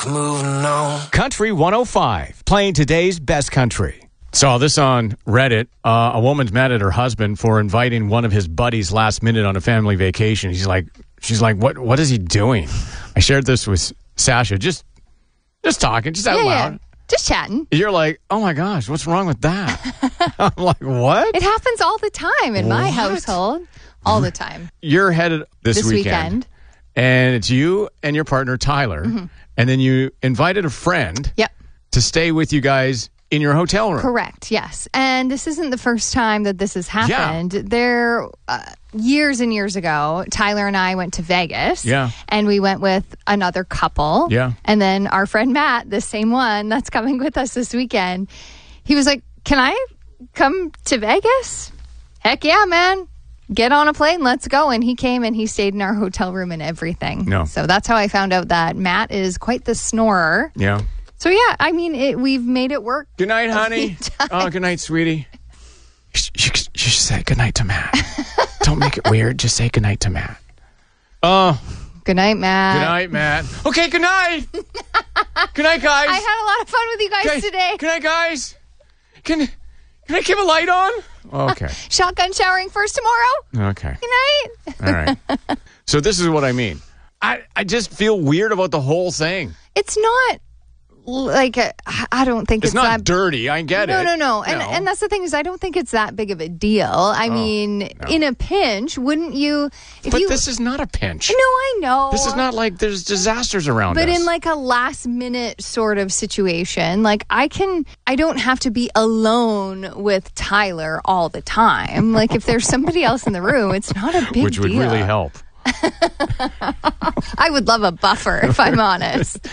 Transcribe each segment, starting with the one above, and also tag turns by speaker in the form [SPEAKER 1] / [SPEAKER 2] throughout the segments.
[SPEAKER 1] Moving on.
[SPEAKER 2] Country 105, playing today's best country. Saw this on Reddit. A woman's mad at her husband for inviting one of his buddies last minute on a family vacation. She's like, what is he doing? I shared this with Sasha. Just talking, just out loud.
[SPEAKER 3] Yeah. Just chatting.
[SPEAKER 2] You're like, oh my gosh, what's wrong with that? I'm like, what?
[SPEAKER 3] It happens all the time in my household. All the time.
[SPEAKER 2] You're headed this weekend. And it's you and your partner, Tyler. Mm-hmm. And then you invited a friend to stay with you guys in your hotel room.
[SPEAKER 3] Correct, yes. And this isn't the first time that this has happened. There, years and years ago, Tyler and I went to Vegas.
[SPEAKER 2] Yeah.
[SPEAKER 3] And we went with another couple.
[SPEAKER 2] Yeah.
[SPEAKER 3] And then our friend Matt, the same one that's coming with us this weekend, he was like, can I come to Vegas? Heck yeah, man. Get on a plane, let's go. And he came and he stayed in our hotel room and everything.
[SPEAKER 2] No.
[SPEAKER 3] So that's how I found out that Matt is quite the snorer.
[SPEAKER 2] Yeah.
[SPEAKER 3] So yeah, I mean, we've made it work.
[SPEAKER 2] Good night, honey. Oh, good night, sweetie. You should say good night to Matt. Don't make it weird. Just say good night to Matt.
[SPEAKER 3] Good night, Matt.
[SPEAKER 2] Good night, Matt. Okay, good night. Good night, guys.
[SPEAKER 3] I had a lot of fun with you guys today.
[SPEAKER 2] Good night, guys. Can I keep a light on? Okay.
[SPEAKER 3] Shotgun showering first tomorrow?
[SPEAKER 2] Okay.
[SPEAKER 3] Good night.
[SPEAKER 2] All right. So this is what I mean. I just feel weird about the whole thing.
[SPEAKER 3] It's not like, I don't think it's
[SPEAKER 2] not
[SPEAKER 3] that
[SPEAKER 2] dirty. I get it.
[SPEAKER 3] No. And that's the thing is I don't think it's that big of a deal. I mean, in a pinch, wouldn't you...
[SPEAKER 2] But this is not a pinch.
[SPEAKER 3] No, I know.
[SPEAKER 2] This is not like there's disasters around us.
[SPEAKER 3] But in like a last minute sort of situation, like I don't have to be alone with Tyler all the time. Like if there's somebody else in the room, it's not a big deal.
[SPEAKER 2] Which would really help.
[SPEAKER 3] I would love a buffer, if I'm honest.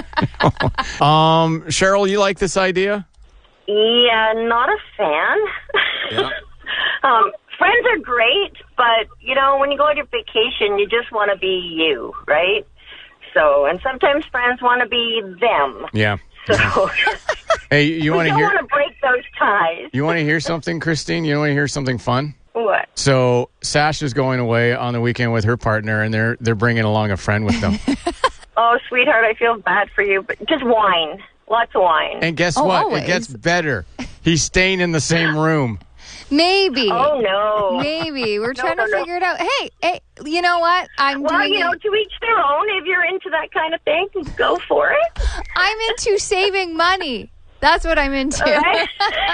[SPEAKER 2] Cheryl, you like this idea?
[SPEAKER 4] Yeah, not a fan.
[SPEAKER 2] Yeah.
[SPEAKER 4] Friends are great, but, when you go on your vacation, you just want to be you, right? So, and sometimes friends want to be them.
[SPEAKER 2] Yeah.
[SPEAKER 4] So,
[SPEAKER 2] hey, you want to hear?
[SPEAKER 4] You don't want to break those ties.
[SPEAKER 2] You want to hear something, Christine? You want to hear something fun?
[SPEAKER 4] What?
[SPEAKER 2] So Sasha's going away on the weekend with her partner, and they're bringing along a friend with them.
[SPEAKER 4] Oh, sweetheart, I feel bad for you, but just wine. Lots of wine.
[SPEAKER 2] And guess what?
[SPEAKER 3] Always.
[SPEAKER 2] It gets better. He's staying in the same room.
[SPEAKER 3] Maybe.
[SPEAKER 4] Oh, no.
[SPEAKER 3] Maybe. We're trying to figure it out. Hey, you know what?
[SPEAKER 4] To each their own. If you're into that kind of thing, go for it.
[SPEAKER 3] I'm into saving money. That's what I'm into.
[SPEAKER 4] Right?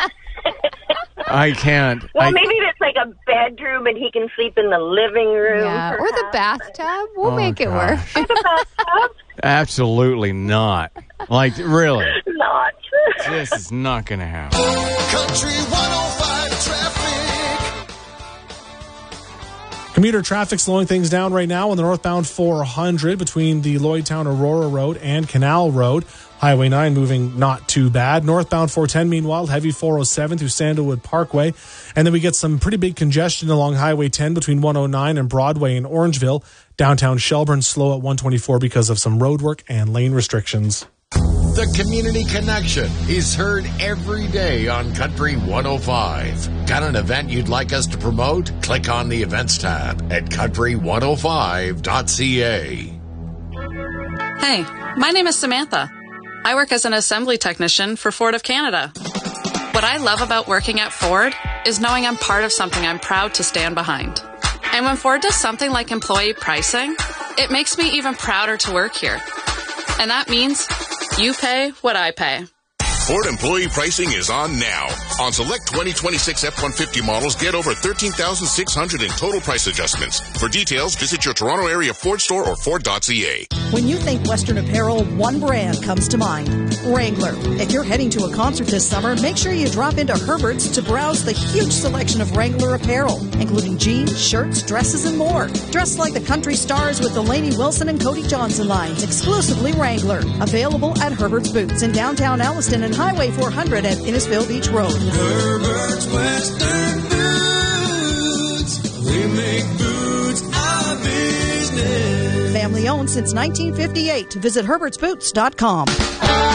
[SPEAKER 2] I can't.
[SPEAKER 4] Well, maybe it's like a bedroom and he can sleep in the living room.
[SPEAKER 3] Yeah, or the bathtub. We'll make it work.
[SPEAKER 4] Or the bathtub?
[SPEAKER 2] Absolutely not. Like, really.
[SPEAKER 4] Not.
[SPEAKER 2] This is not going to happen.
[SPEAKER 1] Country 105 traffic.
[SPEAKER 5] Commuter traffic slowing things down right now on the northbound 400 between the Lloydtown Aurora Road and Canal Road. Highway 9 moving not too bad. Northbound 410, meanwhile, heavy 407 through Sandalwood Parkway. And then we get some pretty big congestion along Highway 10 between 109 and Broadway in Orangeville. Downtown Shelburne slow at 124 because of some road work and lane restrictions.
[SPEAKER 6] The Community Connection is heard every day on Country 105. Got an event you'd like us to promote? Click on the Events tab at country105.ca.
[SPEAKER 7] Hey, my name is Samantha. I work as an assembly technician for Ford of Canada. What I love about working at Ford is knowing I'm part of something I'm proud to stand behind. And when Ford does something like employee pricing, it makes me even prouder to work here. And that means you pay what I pay.
[SPEAKER 8] Ford employee pricing is on now. On select 2026 F-150 models, get over $13,600 in total price adjustments. For details, visit your Toronto area Ford store or Ford.ca.
[SPEAKER 9] When you think Western apparel, one brand comes to mind, Wrangler. If you're heading to a concert this summer, make sure you drop into Herbert's to browse the huge selection of Wrangler apparel, including jeans, shirts, dresses, and more. Dress like the country stars with the Lainey Wilson and Cody Johnson lines, exclusively Wrangler. Available at Herbert's Boots in downtown Alliston and Highway 400 at Innisfil Beach Road.
[SPEAKER 1] Herbert's Western Boots. We make boots our business.
[SPEAKER 9] Family owned since 1958. Visit herbertsboots.com.